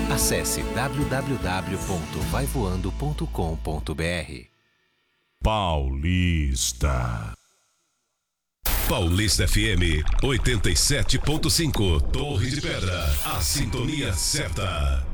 Acesse www.vaivoando.com.br. Paulista. Paulista FM 87.5, Torre de Pedra, a sintonia certa.